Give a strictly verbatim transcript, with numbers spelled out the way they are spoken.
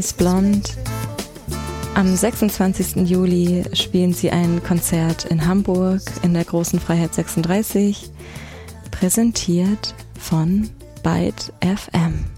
Ist blond. Am sechsundzwanzigsten Juli spielen sie ein Konzert in Hamburg in der Großen Freiheit sechsunddreißig, präsentiert von Byte F M.